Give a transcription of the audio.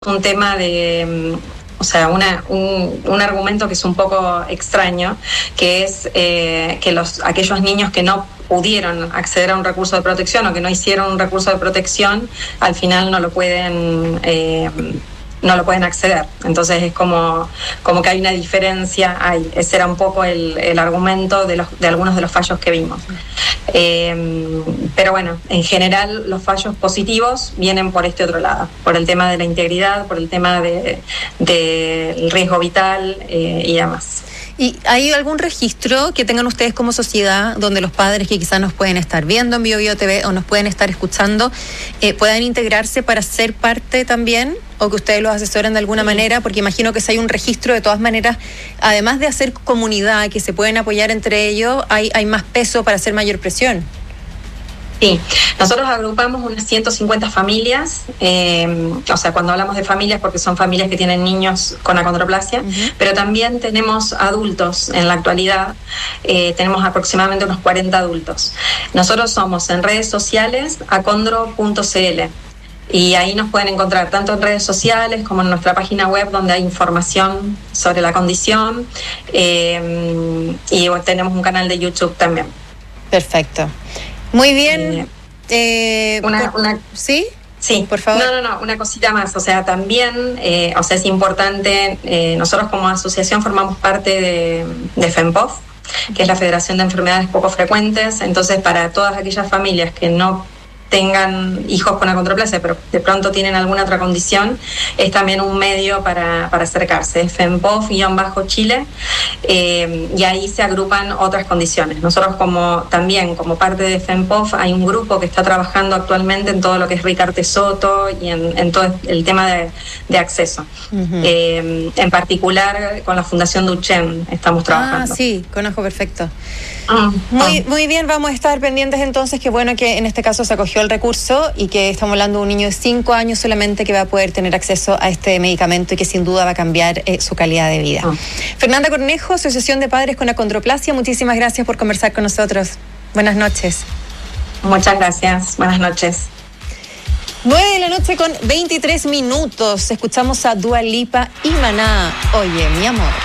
un tema de, o sea, un argumento que es un poco extraño, que es que aquellos niños que no pudieron acceder a un recurso de protección o que no hicieron un recurso de protección, al final no lo pueden acceder. Entonces es como que hay una diferencia ahí. Ese era un poco el argumento de algunos de los fallos que vimos. Pero bueno, en general los fallos positivos vienen por este otro lado, por el tema de la integridad, por el tema del riesgo vital y demás. ¿Y hay algún registro que tengan ustedes como sociedad donde los padres que quizás nos pueden estar viendo en BioBio TV o nos pueden estar escuchando puedan integrarse para ser parte también, o que ustedes los asesoren de alguna manera? Porque imagino que si hay un registro, de todas maneras, además de hacer comunidad, que se pueden apoyar entre ellos, hay más peso para hacer mayor presión. Sí, nosotros agrupamos unas 150 familias, o sea, cuando hablamos de familias, porque son familias que tienen niños con acondroplasia, pero también tenemos adultos en la actualidad, tenemos aproximadamente unos 40 adultos. Nosotros somos en redes sociales acondro.cl. Y ahí nos pueden encontrar tanto en redes sociales como en nuestra página web, donde hay información sobre la condición, y tenemos un canal de YouTube también. Perfecto. Muy bien. ¿Sí? Sí, por favor. No, una cosita más. O sea, también, es importante, nosotros como asociación formamos parte de FEMPOF, que es la Federación de Enfermedades Poco Frecuentes. Entonces, para todas aquellas familias que no tengan hijos con acondroplasia, pero de pronto tienen alguna otra condición, es también un medio para acercarse. Es FEMPOF-Chile, y ahí se agrupan otras condiciones. Nosotros como parte de FEMPOF hay un grupo que está trabajando actualmente en todo lo que es Ricarte Soto y en todo el tema de acceso. En particular con la Fundación Duchenne estamos trabajando. Sí, conozco perfecto. Muy bien, vamos a estar pendientes entonces. Qué bueno que en este caso se acogió el recurso y que estamos hablando de un niño de 5 años solamente que va a poder tener acceso a este medicamento y que sin duda va a cambiar su calidad de vida. Fernanda Cornejo, Asociación de Padres con Acondroplasia, muchísimas gracias por conversar con nosotros. Buenas noches. Muchas gracias, buenas noches. 9:00 p.m. Escuchamos a Dua Lipa y Maná. Oye, mi amor.